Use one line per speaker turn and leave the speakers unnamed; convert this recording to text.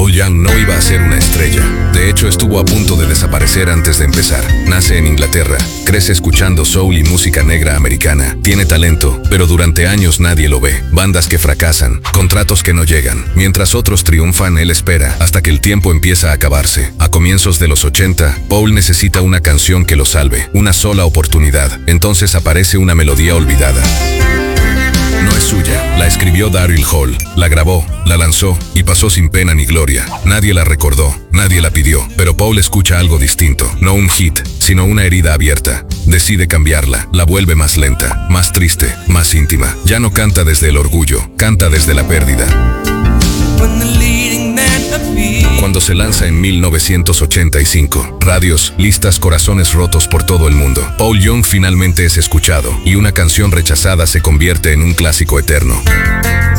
Paul Young no iba a ser una estrella. De hecho, estuvo a punto de desaparecer antes de empezar. Nace en Inglaterra, crece escuchando soul y música negra americana. Tiene talento, pero durante años nadie lo ve. Bandas que fracasan, contratos que no llegan. Mientras otros triunfan, él espera hasta que el tiempo empieza a acabarse. A comienzos de los 80, Paul necesita una canción que lo salve, una sola oportunidad. Entonces aparece una melodía olvidada. No es suya, la escribió Daryl Hall, la grabó, la lanzó y pasó sin pena ni gloria. Nadie la recordó, nadie la pidió, pero Paul escucha algo distinto, no un hit, sino una herida abierta. Decide cambiarla, la vuelve más lenta, más triste, más íntima. Ya no canta desde el orgullo, canta desde la pérdida. Cuando se lanza en 1985, radios, listas, corazones rotos por todo el mundo. Paul Young finalmente es escuchado y una canción rechazada se convierte en un clásico eterno.